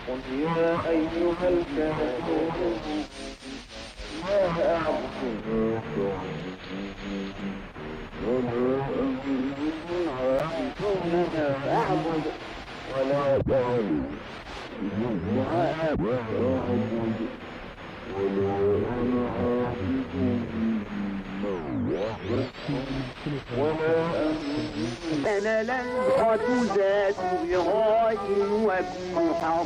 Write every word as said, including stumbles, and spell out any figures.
قل يا أيها الكافرون لا أعبد ما تعبدون ولا أنتم عابدون ما أعبد ولا تعبدون ما أعبد ولا أنا عابد ما وحدتم ولا أنتم أنا لن ذات بغاية وابن